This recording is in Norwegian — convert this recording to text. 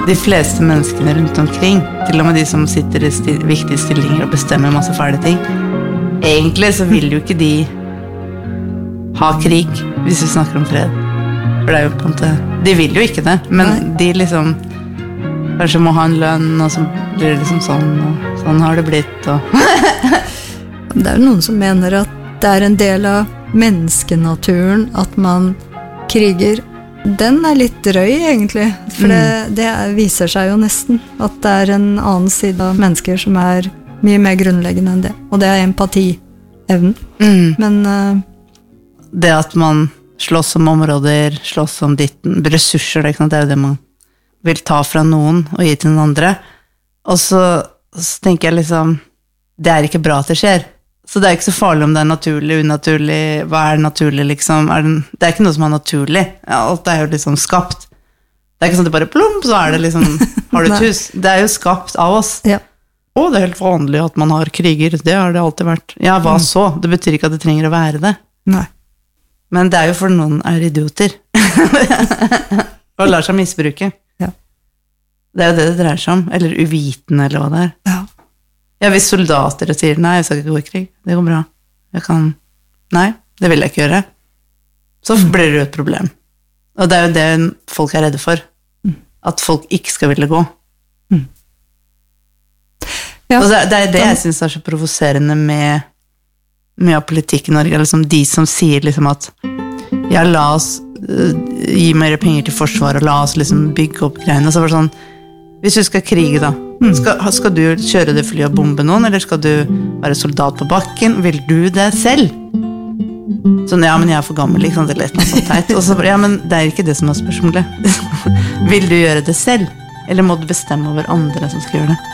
de fleste menneskene rundt omkring, til og med de som sitter i viktige stillinger og bestemmer masse fæle ting, egentlig så vil jo ikke de ha krig hvis vi snakker om fred. For det er jo på en måte, de vil jo ikke det, men de liksom kanskje må ha en lønn, og så blir det liksom sånn, og sånn har det blitt. Og det er noen som mener at det er en del av menneskenaturen at man kriger. Den er litt drøy egentlig, for det viser seg jo nesten at det er en annen side av mennesker som er mye mer grunnleggende enn det, og det er empatievnen. Men det at man slåss om områder, slåss om ressurser, det er jo det man vil ta fra noen og gi til noen andre. Og så tenker jeg liksom, det er ikke bra at det skjer. Så det er ikke så farlig om det er naturlig, unaturlig, hva er naturlig liksom? Det er ikke noe som er naturlig. Alt er jo liksom skapt. Det er ikke sånn at det bare plump, så er det liksom, har du et hus. Det er jo skapt av oss. Ja. Og det er helt vanlig at man har kriger, det har det alltid vært. Ja, hva så? Det betyr ikke at det trenger å være det. Nei. Men det er jo for noen er idioter. Og lar seg misbruke. Ja. Det er jo det dreier seg om. Eller uvitende, eller hva det er. Ja. Ja, hvis soldater sier, nei, jeg skal ikke gå i krig. Det går bra. Nei, det vil jeg ikke gjøre. Så blir det jo et problem. Og det er jo det folk er redde for. At folk ikke skal ville gå. Ja. Og det er det jeg synes er så provoserende med politikk i Norge, liksom de som sier liksom at ja, la oss gi mer penger til forsvar, og la oss liksom bygge opp greiene, så var det sånn, hvis du skal krige da, skal du kjøre det fly og bombe noen, eller skal du være soldat på bakken, vil du det selv? Sånn, ja, men jeg er for gammel, liksom, det er litt noe sånt teit, og så, ja, men det er ikke det som er spørsmålet. Vil du gjøre det selv, eller må du bestemme over andre som skal gjøre det?